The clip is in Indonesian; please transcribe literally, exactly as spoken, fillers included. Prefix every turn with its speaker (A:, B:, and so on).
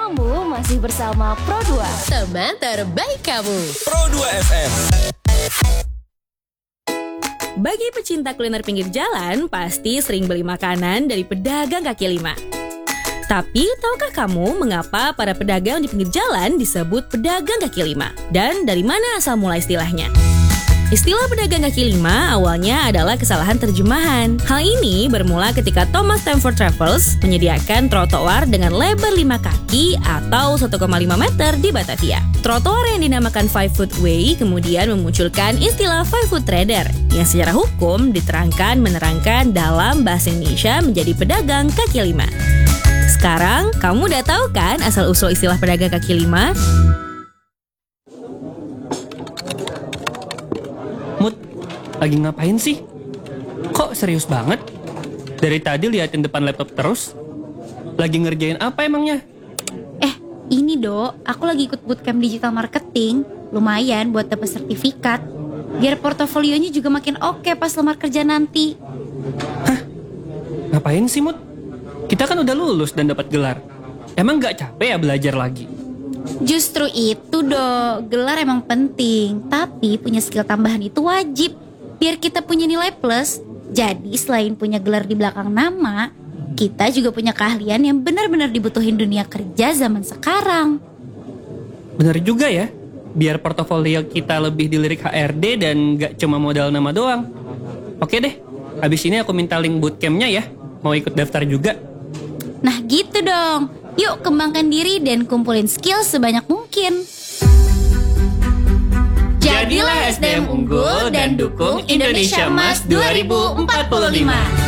A: Kamu masih bersama Pro dua,
B: teman terbaik kamu.
C: Pro dua F M.
D: Bagi pecinta kuliner pinggir jalan, pasti sering beli makanan dari pedagang kaki lima. Tapi, tahukah kamu mengapa para pedagang di pinggir jalan disebut pedagang kaki lima? Dan dari mana asal mula istilahnya? Istilah pedagang kaki lima awalnya adalah kesalahan terjemahan. Hal ini bermula ketika Thomas Stamford Raffles menyediakan trotoar dengan lebar lima kaki atau satu koma lima meter di Batavia. Trotoar yang dinamakan Five Foot Way kemudian memunculkan istilah Five Foot Trader yang secara hukum diterangkan menerangkan dalam bahasa Indonesia menjadi pedagang kaki lima. Sekarang, kamu udah tahu kan asal-usul istilah pedagang kaki lima?
E: Mut, lagi ngapain sih? Kok serius banget? Dari tadi liatin depan laptop terus. Lagi ngerjain apa emangnya?
F: Eh, ini Dok, aku lagi ikut bootcamp digital marketing. Lumayan buat dapat sertifikat. Biar portofolionya juga makin oke pas lamar kerja nanti.
E: Hah? Ngapain sih, Mut? Kita kan udah lulus dan dapat gelar. Emang gak capek ya belajar lagi?
F: Justru itu Dok, gelar emang penting. Tapi punya skill tambahan itu wajib. Biar kita punya nilai plus. Jadi selain punya gelar di belakang nama, kita juga punya keahlian yang benar-benar dibutuhin dunia kerja zaman sekarang.
E: Bener juga ya. Biar portofolio kita lebih dilirik H R D dan gak cuma modal nama doang. Oke deh, habis ini aku minta link bootcampnya ya. Mau ikut daftar juga.
F: Nah gitu dong. Yuk kembangkan diri dan kumpulin skill sebanyak mungkin.
B: Jadilah S D M unggul dan dukung Indonesia Emas dua ribu empat puluh lima.